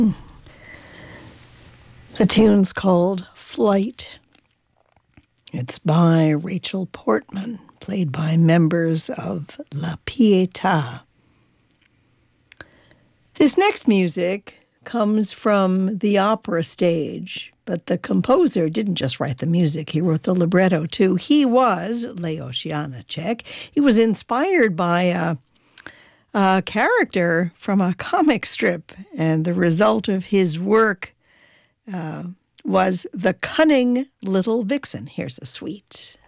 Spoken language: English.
The tune's called Flight. It's by Rachel Portman, played by members of La Pietà. This next music comes from the opera stage, but the composer didn't just write the music, he wrote the libretto too. He was Leos Janáček. He was inspired by a character from a comic strip, and the result of his work was The Cunning Little Vixen. Here's a suite.